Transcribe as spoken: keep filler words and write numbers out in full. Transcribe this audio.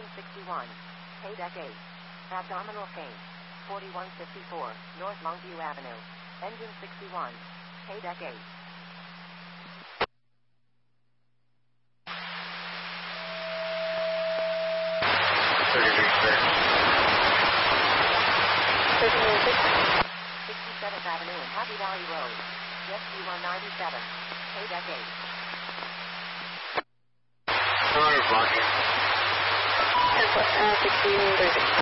Engine sixty-one. Paydeck eight. Abdominal pain. forty-one fifty-four, North Longview Avenue. Engine sixty-one. Paydeck eight. sixty-seventh Avenue and Happy Valley Road. Jet C one ninety-seven. Paydeck eight. Airport, uh, sixteen thirty.